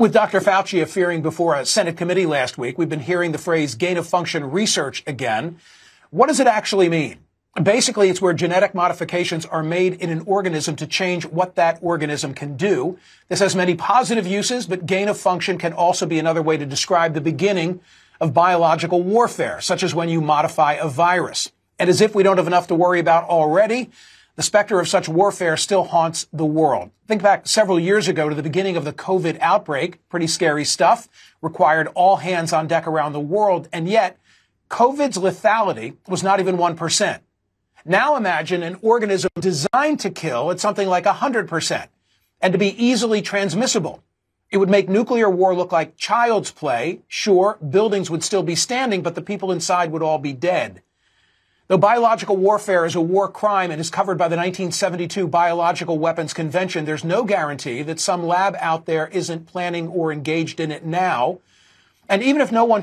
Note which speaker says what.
Speaker 1: With Dr. Fauci appearing before a Senate committee last week, we've been hearing the phrase gain-of-function research again. What does it actually mean? Basically, it's where genetic modifications are made in an organism to change what that organism can do. This has many positive uses, but gain-of-function can also be another way to describe the beginning of biological warfare, such as when you modify a virus. And as if we don't have enough to worry about already, the specter of such warfare still haunts the world. Think back several years ago to the beginning of the COVID outbreak. Pretty scary stuff. Required all hands on deck around the world. And yet, COVID's lethality was not even 1%. Now imagine an organism designed to kill at something like 100% and to be easily transmissible. It would make nuclear war look like child's play. Sure, buildings would still be standing, but the people inside would all be dead. Though biological warfare is a war crime and is covered by the 1972 Biological Weapons Convention, there's no guarantee that some lab out there isn't planning or engaged in it now. And even if no one